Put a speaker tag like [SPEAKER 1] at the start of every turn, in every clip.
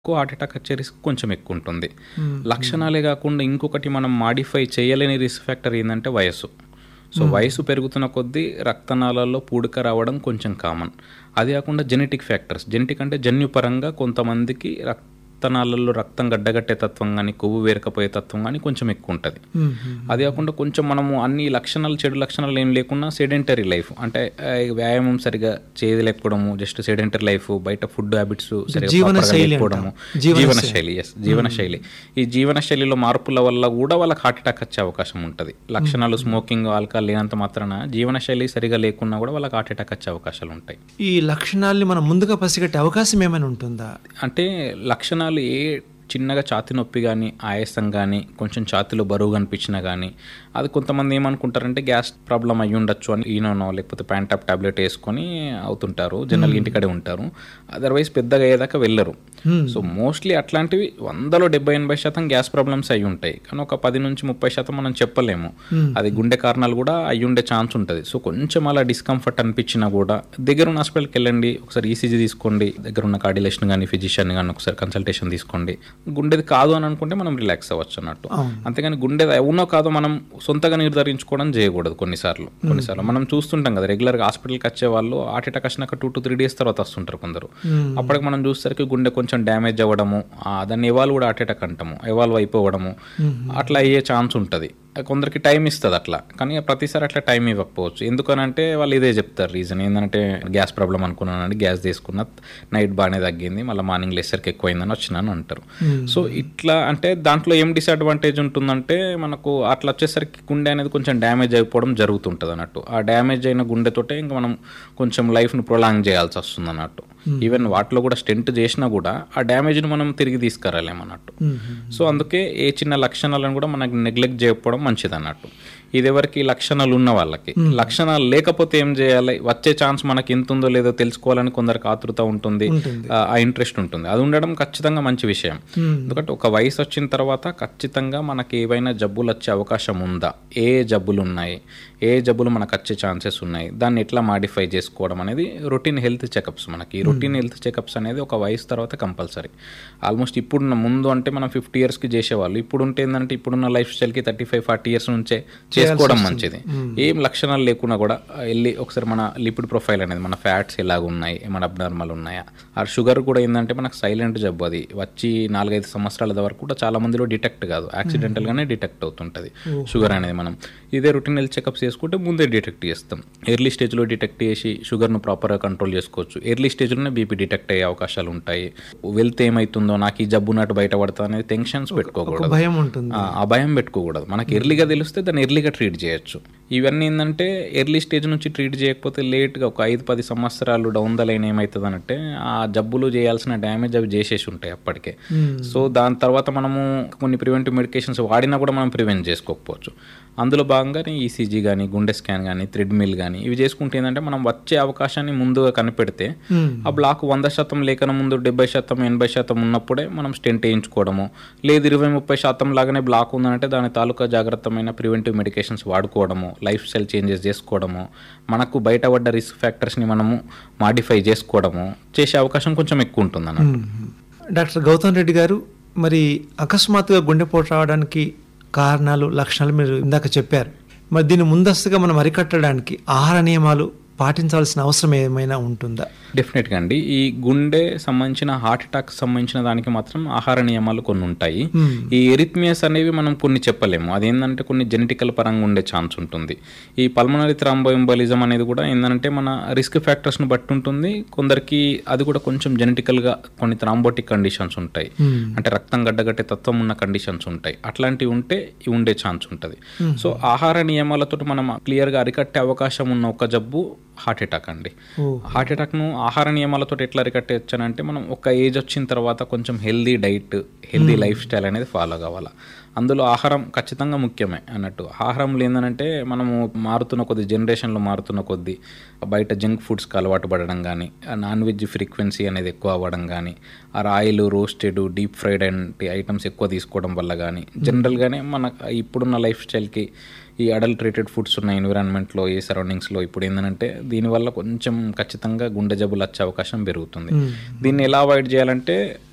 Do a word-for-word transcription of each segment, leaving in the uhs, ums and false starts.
[SPEAKER 1] ఎక్కువ heart attack వచ్చే risk కొంచెం ఎక్కువ ఉంటుంది.
[SPEAKER 2] మ్మ్.
[SPEAKER 1] లక్షణాలే కాకుండా ఇంకొకటి మనం మాడిఫై చేయలేని రిస్క్ ఫ్యాక్టర్ ఏంటంటే వయసు. సో వయసు పెరుగుతున్న కొద్దీ రక్తనాళాల్లో పూడిక రావడం కొంచెం కామన్. అది కాకుండా జెనెటిక్ ఫ్యాక్టర్స్, జెనెటిక్ అంటే జన్యుపరంగా కొంతమందికి రక్తనాళాల్లో రక్తం గడ్డగట్టే తత్వం కానీ కొవ్వు వేరకపోయే తత్వం కానీ కొంచెం ఎక్కువ ఉంటుంది.
[SPEAKER 2] మ్మ్.
[SPEAKER 1] అది కాకుండా కొంచెం మనము అన్ని లక్షణాలు చెడు లక్షణాలు ఏం లేకున్నా సెడెంటరీ లైఫ్ అంటే ఆ, వ్యాయామం సరిగా చేయలేకపోవడము, జస్ట్ సెడెంటరీ లైఫ్, బయట ఫుడ్ హ్యాబిట్స్ సరిగా
[SPEAKER 2] జీవన
[SPEAKER 1] proper గా
[SPEAKER 2] శైలి
[SPEAKER 1] లేకపోవడము,
[SPEAKER 2] అంటాం. జీవన
[SPEAKER 1] జీవన
[SPEAKER 2] శైలి.
[SPEAKER 1] శైలి ఎస్ జీవన శైలి ఈ జీవన శైలిలో మార్పుల వల్ల కూడా వాళ్ళకి హార్ట్ అటాక్ వచ్చే అవకాశం ఉంటుంది. లక్షణాలు స్మోకింగ్ ఆల్కహాల్ లేనంత మాత్రాన జీవన శైలి సరిగా లేకున్నా కూడా వాళ్ళకి హార్ట్ అటాక్ వచ్చే అవకాశాలు ఉంటాయి.
[SPEAKER 2] ఈ లక్షణాల్ని మనం ముందుగా పసిగట్టే అవకాశం ఏమైనా ఉంటుందా?
[SPEAKER 1] అంటే లక్షణాలు ఏ చిన్నగా ఛాతి నొప్పి కానీ ఆయాసం కానీ కొంచెం ఛాతిలో బరువు కనిపించినా కానీ అది కొంతమంది ఏమనుకుంటారంటే గ్యాస్ ప్రాబ్లం అయ్యి ఉండొచ్చు అని ఈనోనో లేకపోతే ప్యాంటాప్ టాబ్లెట్ వేసుకొని అవుతుంటారు, జనరల్గా ఇంటికడే ఉంటారు. అదర్వైజ్ పెద్దగా అయ్యేదాకా వెళ్ళరు. సో మోస్ట్లీ అట్లాంటివి వందలో డెబ్బై ఎనభై శాతం గ్యాస్ ప్రాబ్లమ్స్ అయి ఉంటాయి, కానీ ఒక పది నుంచి ముప్పై శాతం మనం చెప్పలేము. అది గుండె కారణాలు కూడా అయ్యి ఉండే ఛాన్స్ ఉంటుంది. సో కొంచెం అలా డిస్కంఫర్ట్ అనిపించినా కూడా దగ్గరున్న హాస్పిటల్కి వెళ్ళండి, ఒకసారి ఈసీజీ తీసుకోండి, దగ్గర ఉన్న కార్డిలేషన్ కానీ ఫిజిషియన్ కానీ ఒకసారి కన్సల్టేషన్ తీసుకోండి. గుండెది కాదు అని అనుకుంటే మనం రిలాక్స్ అవ్వచ్చు అన్నట్టు. అంతేగాని గుండెది అవునో కాదో మనం సొంతగా నిర్ధారించుకోవడం చేయకూడదు. కొన్నిసార్లు కొన్నిసార్లు మనం చూస్తుంటాం కదా, రెగ్యులర్గా హాస్పిటల్కి వచ్చే వాళ్ళు హార్ట్ అటాక్ వచ్చినాక టూ టు త్రీ డేస్ తర్వాత వస్తుంటారు కొందరు. అప్పటికి మనం చూసేసరికి గుండె కొంచెం డ్యామేజ్ అవ్వడము, ఆ, దాన్ని ఎవాల్వ్ కూడా హార్ట్ అటాక్ అంటాము, ఎవాల్వ్ అయిపోవడము అట్లా అయ్యే ఛాన్స్ ఉంటుంది. కొందరికి టైం ఇస్తుంది అట్లా, కానీ ప్రతిసారి అట్లా టైం ఇవ్వకపోవచ్చు. ఎందుకనంటే వాళ్ళు ఇదే చెప్తారు రీజన్ ఏంటంటే గ్యాస్ ప్రాబ్లం అనుకున్నానండి, గ్యాస్ తీసుకున్న నైట్ బాగానే తగ్గింది, మళ్ళీ మార్నింగ్ లెసర్కి ఎక్కువైందని వచ్చినాను అంటారు. సో ఇట్లా అంటే దాంట్లో ఏం డిసడ్వాంటేజ్ ఉంటుందంటే మనకు అట్లా వచ్చేసరికి గుండె అనేది కొంచెం డ్యామేజ్ అయిపోవడం జరుగుతుంటుంది అన్నట్టు. ఆ డ్యామేజ్ అయిన గుండెతోటే ఇంకా మనం కొంచెం లైఫ్ను ప్రొలాంగ్ చేయాల్సి వస్తుంది అన్నట్టు. ఈవెన్ వాటిలో కూడా స్టెంట్ చేసినా కూడా ఆ డ్యామేజ్ని మనం తిరిగి తీసుకురాలేమన్నట్టు. సో అందుకే ఏ చిన్న లక్షణాలను కూడా మనకు నెగ్లెక్ట్ చేయకపోవడం మంచిది అన్నట్టు. ఇది ఎవరికి లక్షణాలు ఉన్న వాళ్ళకి. లక్షణాలు లేకపోతే ఏం చేయాలి, వచ్చే ఛాన్స్ మనకి ఎంత ఉందో లేదో తెలుసుకోవాలని కొందరికి ఆతృత ఉంటుంది, ఆ ఇంట్రెస్ట్ ఉంటుంది. అది ఉండడం ఖచ్చితంగా మంచి విషయం. ఎందుకంటే ఒక వయసు వచ్చిన తర్వాత ఖచ్చితంగా మనకి ఏవైనా జబ్బులు వచ్చే అవకాశం ఉందా, ఏ జబ్బులు ఉన్నాయి, ఏ జబ్బులు మనకు వచ్చే ఛాన్సెస్ ఉన్నాయి, దాన్ని ఎట్లా మాడిఫై చేసుకోవడం అనేది రొటీన్ హెల్త్ చెకప్స్. మనకి రొటీన్ హెల్త్ చెకప్స్ అనేది ఒక వయసు తర్వాత కంపల్సరీ. ఆల్మోస్ట్ ఇప్పుడున్న ముందు అంటే మనం ఫిఫ్టీ ఇయర్స్కి చేసేవాళ్ళు, ఇప్పుడు ఉంటే ఏంటంటే ఇప్పుడున్న life స్టైల్కి thirty five forty years నుంచే చేసుకోవడం మంచిది. ఏం లక్షణాలు లేకున్నా కూడా వెళ్ళి ఒకసారి మన లిపిడ్ ప్రొఫైల్ అనేది, మన ఫ్యాట్స్ ఎలాగ ఉన్నాయి, మన అబ్నార్మల్ ఉన్నాయా, ఆ షుగర్ కూడా ఏంటంటే మనకు సైలెంట్ జబ్బు, అది వచ్చి నాలుగైదు సంవత్సరాల వరకు కూడా చాలా మందిలో డిటెక్ట్ కాదు, యాక్సిడెంటల్గానే డిటెక్ట్ అవుతుంటుంది షుగర్ అనేది. మనం ఇదే రొటీన్ హెల్త్ చెకప్స్ చేసుకుంటే ముందే డిటెక్ట్ చేస్తాం. ఎర్లీ స్టేజ్లో డిటెక్ట్ చేసి షుగర్ను ప్రాపర్గా కంట్రోల్ చేసుకోవచ్చు. ఎర్లీ స్టేజ్లోనే బీపీ డిటెక్ట్ అయ్యే అవకాశాలు ఉంటాయి. వెల్త్ ఏమవుతుందో, నాకు ఈ జబ్బు నాటు బయటపడతా అనేది టెన్షన్స్ పెట్టుకోకూడదు,
[SPEAKER 2] భయం ఉంటుంది.
[SPEAKER 1] ఆ భయం పెట్టుకోకూడదు. మనకి ఎర్లీగా తెలిస్తే దాన్ని ఎర్లీగా ట్రీట్ చేయొచ్చు. ఇవన్నీ ఏంటంటే ఎర్లీ స్టేజ్ నుంచి ట్రీట్ చేయకపోతే లేట్గా ఒక ఐదు పది సంవత్సరాలు డౌన్ ద లైన్ ఏమవుతుంది అంటే ఆ జబ్బులు చేయాల్సిన డ్యామేజ్ అవి చేసేసి ఉంటాయి అప్పటికే. సో దాని తర్వాత మనము కొన్ని ప్రివెంటివ్ మెడికేషన్స్ వాడినా కూడా మనం ప్రివెంట్ చేసుకోకపోవచ్చు. అందులో భాగంగానే ఈసీజీ కానీ గుండె స్కాన్ కానీ థ్రెడ్మిల్ కానీ ఇవి చేసుకుంటే ఏంటంటే మనం వచ్చే అవకాశాన్ని ముందుగా కనిపెడితే ఆ బ్లాక్ వంద శాతం లేకన ముందు డెబ్బై శాతం ఎనభై శాతం ఉన్నప్పుడే మనం స్టెంట్ వేయించుకోవడము, లేదు ఇరవై ముప్పై శాతం లాగానే బ్లాక్ ఉందంటే దాని తాలూకా జాగ్రత్తమైన preventive medications వాడుకోవడము, life style changes చేసుకోవడము, మనకు బయటపడ్డ రిస్క్ ఫ్యాక్టర్స్ని మనము మాడిఫై చేసుకోవడము చేసే అవకాశం కొంచెం ఎక్కువ ఉంటుంది అన్నట్టు.
[SPEAKER 2] డాక్టర్ గౌతమ్ రెడ్డి గారు, మరి అకస్మాత్తుగా గుండెపోటు రావడానికి కారణాలు, లక్షణాలు మీరు ఇందాక చెప్పారు. మరి దీన్ని ముందస్తుగా మనం అరికట్టడానికి ఆహార నియమాలు పాటించాల్సిన అవసరం ఏమైనా ఉంటుందా?
[SPEAKER 1] డెఫినెట్గా అండి. ఈ గుండె సంబంధించిన హార్ట్ అటాక్ సంబంధించిన దానికి మాత్రం ఆహార నియమాలు కొన్ని ఉంటాయి. ఈ ఎరిథ్మియాస్ అనేవి మనం కొన్ని చెప్పలేము, అదేంటంటే కొన్ని జెనెటికల్ పరంగా ఉండే ఛాన్స్ ఉంటుంది. ఈ పల్మనరీ థ్రాంబోఎంబాలిజం అనేది కూడా ఏంటంటే మన రిస్క్ ఫ్యాక్టర్స్ని బట్టి ఉంటుంది. కొందరికి అది కూడా కొంచెం జెనెటికల్గా కొన్ని థ్రాంబోటిక్ కండిషన్స్ ఉంటాయి, అంటే రక్తం గడ్డగట్టే తత్వం ఉన్న కండిషన్స్ ఉంటాయి. అట్లాంటివి ఉంటే ఉండే ఛాన్స్ ఉంటుంది. సో ఆహార నియమాలతో మనం క్లియర్గా అరికట్టే అవకాశం ఉన్న ఒక జబ్బు హార్ట్ అటాక్ అండి. హార్ట్ అటాక్ను ఆహార నియమాలతో ఎట్లా అరికట్టేయచ్చనంటే మనం ఒక ఏజ్ వచ్చిన తర్వాత కొంచెం healthy diet, healthy life style అనేది ఫాలో కావాలి. అందులో ఆహారం ఖచ్చితంగా ముఖ్యమే అన్నట్టు. ఆహారం లేదనంటే మనము మారుతున్న కొద్ది, జనరేషన్లో మారుతున్న కొద్దీ బయట జంక్ ఫుడ్స్కి అలవాటు పడడం కానీ, నాన్ వెజ్ ఫ్రీక్వెన్సీ అనేది ఎక్కువ అవ్వడం కానీ, ఆ oil, roasted, deep fried and items ఎక్కువ తీసుకోవడం వల్ల కానీ, జనరల్గానే మన ఇప్పుడున్న లైఫ్ స్టైల్కి ఈ అడల్ట్రేటెడ్ ఫుడ్స్ ఉన్న ఎన్విరాన్మెంట్లో, ఏ సరౌండింగ్స్లో ఇప్పుడు ఏంటంటే దీనివల్ల కొంచెం ఖచ్చితంగా గుండె జబ్బులు వచ్చే అవకాశం పెరుగుతుంది. దీన్ని ఎలా అవాయిడ్ చేయాలంటే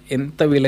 [SPEAKER 1] ఎంత వీలైతే